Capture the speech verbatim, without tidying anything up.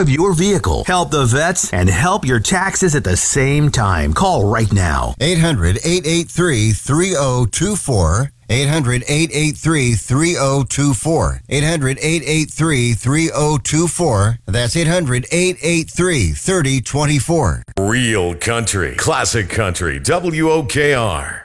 of your vehicle, help the vets, and help your taxes at the same time. Call right now. eight hundred, eight eight three, three oh two four. eight hundred, eight eight three, three oh two four. eight hundred, eight eight three, three oh two four. That's eight hundred, eight eight three, three oh two four. Real country. Classic country. W O K R.